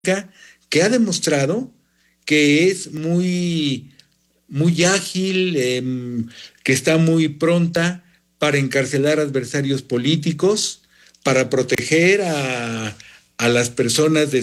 que ha demostrado que es muy, muy ágil, que está muy pronta para encarcelar adversarios políticos, para proteger a las personas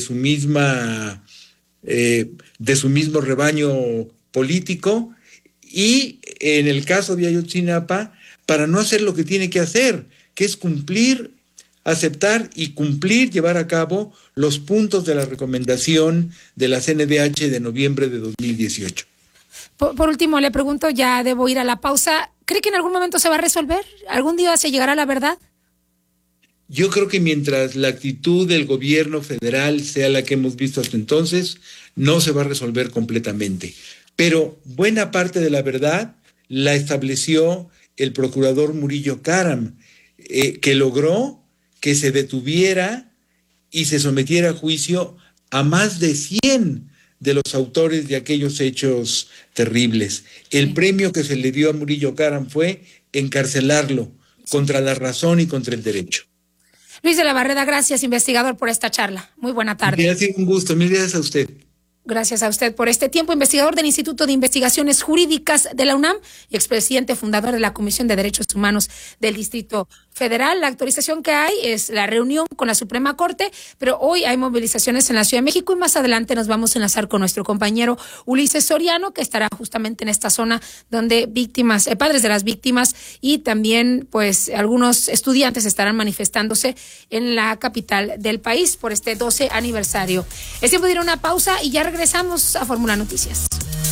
de su mismo rebaño político, y en el caso de Ayotzinapa, para no hacer lo que tiene que hacer, que es cumplir, aceptar y cumplir, llevar a cabo los puntos de la recomendación de la CNDH de noviembre de 2018. Por último, le pregunto, ya debo ir a la pausa, ¿cree que en algún momento se va a resolver? ¿Algún día se llegará a la verdad? Yo creo que mientras la actitud del gobierno federal sea la que hemos visto hasta entonces, no se va a resolver completamente. Pero buena parte de la verdad la estableció el procurador Murillo Karam, que logró que se detuviera y se sometiera a juicio a más de 100 de los autores de aquellos hechos terribles. El premio que se le dio a Murillo Karam fue encarcelarlo contra la razón y contra el derecho. Luis de la Barreda, gracias, investigador, por esta charla. Muy buena tarde. Ha sido un gusto. Mil gracias a usted. Gracias a usted por este tiempo, investigador del Instituto de Investigaciones Jurídicas de la UNAM y expresidente fundador de la Comisión de Derechos Humanos del Distrito Federal. La actualización que hay es la reunión con la Suprema Corte, pero hoy hay movilizaciones en la Ciudad de México y más adelante nos vamos a enlazar con nuestro compañero Ulises Soriano, que estará justamente en esta zona donde padres de las víctimas y también pues algunos estudiantes estarán manifestándose en la capital del país por este 12 aniversario. Es tiempo de ir a una pausa y ya regresamos a Fórmula Noticias.